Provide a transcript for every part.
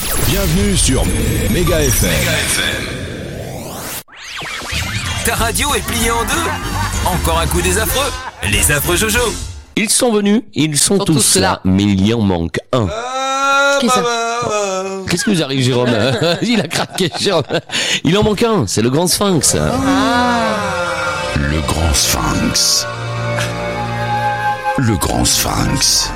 Bienvenue sur Méga FM. Ta radio est pliée en deux. Encore un coup des affreux. Les affreux Jojo. Ils sont venus, ils sont tous là, mais il y en manque un. Qu'est-ce qui vous arrive, Jérôme? Il a craqué, Jérôme. Il en manque un, c'est le Grand Sphinx. Le Grand Sphinx. Le Grand Sphinx.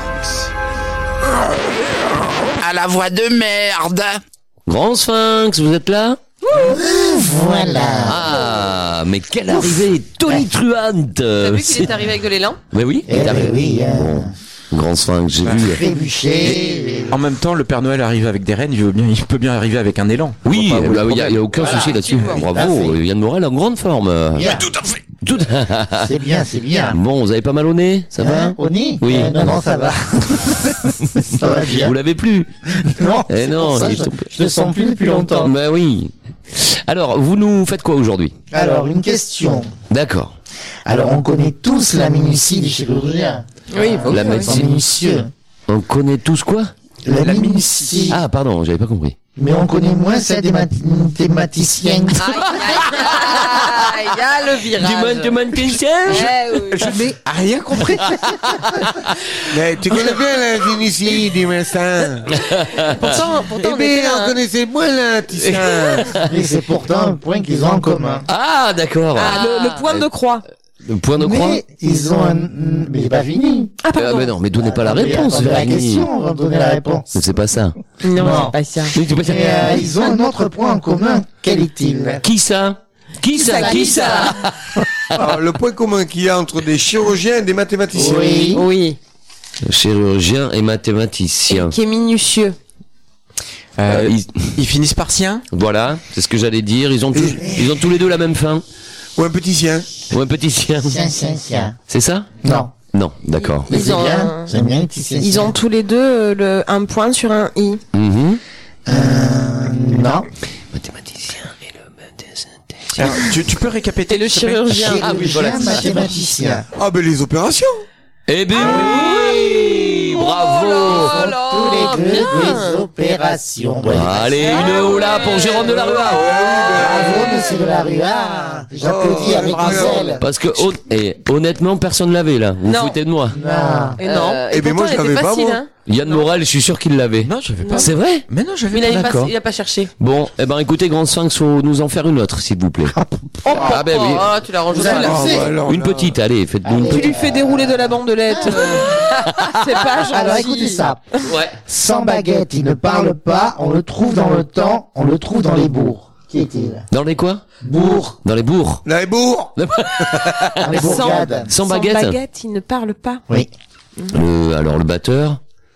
À la voix de merde. Grand Sphinx, vous êtes là? Voilà. Ah, mais quelle arrivée tonitruante. T'as vu qu'il est arrivé avec de l'élan? Mais oui, il est arrivé. Oui, Bon, Grand Sphinx, j'ai vu. trébuché. En même temps, le Père Noël arrive avec des rennes, il peut bien arriver avec un élan. Oui, Il il y a aucun souci là-dessus. Bravo, Yann Morel en grande forme. Bien. Tout à fait. Tout... C'est bien, c'est bien. Bon, vous avez pas mal au nez? Ça va? Au nez? Oui. Non, ça va. Ça va bien. Vous l'avez plus? Non, Eh c'est non, pour ça, il est je le sens plus depuis longtemps. Bah oui. Alors, vous nous faites quoi aujourd'hui? Alors, une question. D'accord. Alors, on connaît tous la minutie des chirurgiens. Oui, La Ils médecine. sont minutieux. On connaît tous quoi? La minutie. Ah, pardon, j'avais pas compris. Mais on connaît moins celle des mathématiciens. Il y a le virage. Je n'ai rien compris. Mais tu connais bien la Tunisie, dis-moi ça. Pourtant, Eh on était bien, on là. connaissait moins la Tunisie. Et c'est pourtant un point qu'ils ont en commun. Ah, d'accord. Le point de croix. Le point de croix? Mais ils ont un... Mais c'est pas fini. Ah, pardon. Mais non, mais donnez pas la Mais réponse, attendez la Virginie. question, on va donner la réponse. Mais c'est pas ça. Non, Non. c'est pas ça. Oui, c'est pas ça. Et, ils ont un autre point en commun. Quel est-il? Qui ça? Qui ça? Qui ça? Alors, le point commun qu'il y a entre des chirurgiens et des mathématiciens. Oui. Oui. Chirurgien et mathématicien. Qui est minutieux. Ils finissent par sien. Voilà, c'est ce que j'allais dire. Ils ont tous les deux la même fin. Ou un petit sien. Ou un petit sien. Tiens. C'est ça? Non. Non, d'accord. Mais Ils c'est ont bien. un- J'aime bien les petits tiens. Ils ont tous les deux un point sur un i. Mhm. Non. Mathématicien et le mathématicien. Alors, tu peux récapituler Et le chirurgien. Ah oui, voilà. Chirurgien, mathématicien. Ah, ben les opérations. Eh ben oui! Bravo! Oh là, Tous les deux bien. des opérations. Allez, une oula pour Jérôme de la Rua. Bravo, monsieur de la Rua. J'applaudis avec zèle. Parce que honnêtement, personne l'avait là. Vous vous Non. foutez de moi. Non. Et non. Eh ben, moi, je pourtant, elle l'avais était pas, facile, moi. hein. Yann Morel, je suis sûr qu'il l'avait. Non, je vais pas. C'est vrai? Mais non, j'avais Mais il D'accord. a pas cherché. Bon, eh ben écoutez, Grand Sphinx, faut nous en faire une autre, s'il vous plaît. Ah ben oui. Oh, tu l'as rangé Vous avez là. lancé. Une petite, allez, faites-nous une Tu petite. lui fais dérouler de la bandelette. C'est pas gentil. Alors écoutez ça. Ouais. Sans baguette, il ne parle pas. On le trouve dans le temps. On le trouve dans les bourgs. Qui est-il? Dans les quoi? Bourgs. Dans les bourgs. Là, les bourgs. Dans les bourgades. Sans Sans baguette. baguette, il ne parle pas. Oui. Alors le batteur.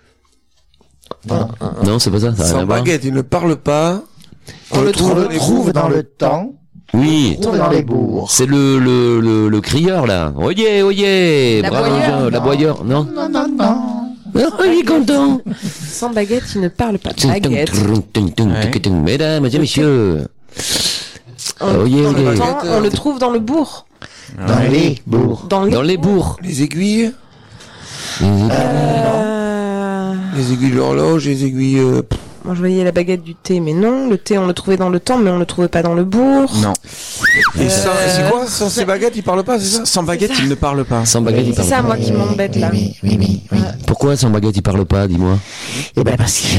Non, c'est pas ça. Ça a rien à Sans voir. baguette, il ne parle pas. On le trouve dans le temps. Oui. On le trouve dans les bourgs. C'est le crieur là. Oyez, oyez. Bravo, L'aboyeur. Jean. L'aboyeur. Non. Non. Oh, il est content. Sans baguette, il ne parle pas. Baguette. Mesdames et messieurs. Oyez, Dans le oyez. temps, on le trouve dans le bourg. Dans les bourgs. Dans les bourgs. Les aiguilles. Euh, Les aiguilles de l'horloge, les aiguilles... Moi, je voyais la baguette du thé, mais non. Le thé, on le trouvait dans le temps, mais on le trouvait pas dans le bourg. Non. Et c'est quoi? Sans ces baguettes, il parle pas, c'est ça? Sans baguette, il ne parle pas. Sans baguette, il C'est parle ça, pas. moi, qui m'embête, là. Oui. Pourquoi sans baguette, il parle pas, dis-moi? Eh ben parce que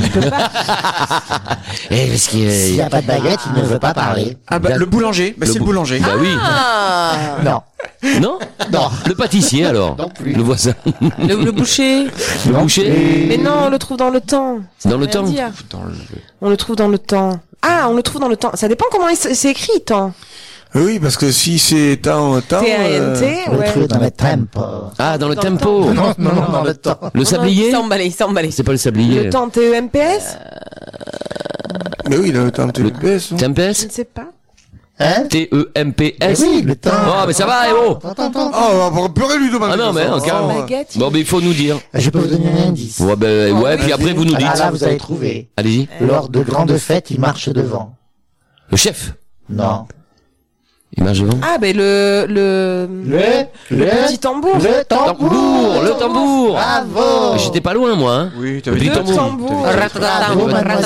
Parce s'il n'y a pas de baguette, il ne veut pas parler. Ah bah, le boulanger. Bah, c'est le boulanger. Bah oui. Ah, Non. Non? Non. Le pâtissier, alors. Non plus. Le voisin. le boucher. Le boucher. Mais non, on le trouve dans le temps. Dans le Rien temps. dire. On le trouve dans le temps. Ah, on le trouve dans le temps. Ça dépend comment c'est écrit, temps. Oui, parce que si c'est temps... T-A-N-T, On le ouais. trouve dans le tempo. Ah, dans le Dans le tempo. Non, dans le temps. Le sablier? Il s'est emballé. C'est pas le sablier. Le temps T-E-M-P-S Mais oui, dans le temps de TPS. Je Tempest? ne sais pas. Hein? T-E-M-P-S? Oui, le temps. Oh, mais ça va, oh! Attends. Oh, on peut lui demander. Ah non, mais non, carrément. Baguette. Bon, mais il faut nous dire. Je peux vous donner un indice. Ouais, ouais, puis après vous nous Ah, dites. là, vous avez trouvé. Allez-y. Lors de grandes fêtes, il marche devant. Le chef. Non. Image devant. Ah, ben le petit tambour. Le tambour. Le tambour. Bravo. J'étais pas loin, moi. Hein. Oui, Le t'avais petit dit tambour. Bravo,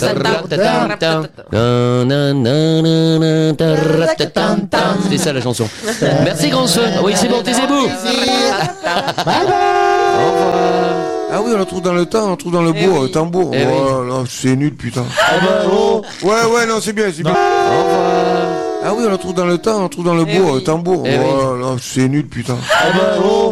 mademoiselle. C'était ça la chanson. Merci grand feu. Oui, c'est bon, taisez-vous. Bye bye. Ah oui, on le trouve dans le temps, on le trouve dans le bourg, oui. le tambour. Eh oui. Oh, non, c'est nul, putain. Ah bah, oh. Ouais, non, c'est bien, c'est bien. Ah oui, on le trouve dans le temps, on le trouve dans le bourg, oui. le tambour. Eh oui. Oh, non, c'est nul, putain. Ah bah, oh.